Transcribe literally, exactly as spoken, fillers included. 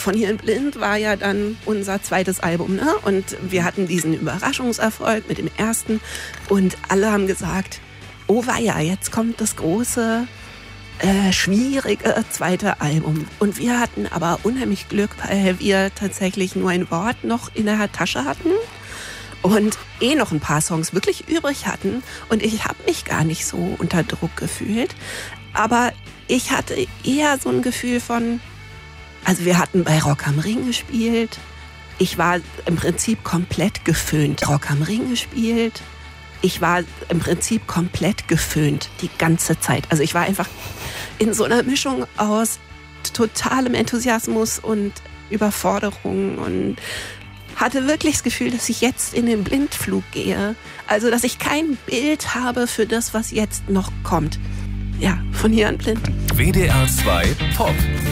Von hier in Blind war ja dann unser zweites Album, ne? Und wir hatten diesen Überraschungserfolg mit dem ersten und alle haben gesagt, oh weia, jetzt kommt das große, äh, schwierige zweite Album. Und wir hatten aber unheimlich Glück, weil wir tatsächlich nur ein Wort noch in der Tasche hatten und eh noch ein paar Songs wirklich übrig hatten. Und ich habe mich gar nicht so unter Druck gefühlt. Aber ich hatte eher so ein Gefühl von, also wir hatten bei Rock am Ring gespielt. Ich war im Prinzip komplett geföhnt. Rock am Ring gespielt. Ich war im Prinzip komplett geföhnt die ganze Zeit. Also ich war einfach in so einer Mischung aus totalem Enthusiasmus und Überforderung und hatte wirklich das Gefühl, dass ich jetzt in den Blindflug gehe. Also dass ich kein Bild habe für das, was jetzt noch kommt. Ja, von hier an blind. W D R zwei Pop.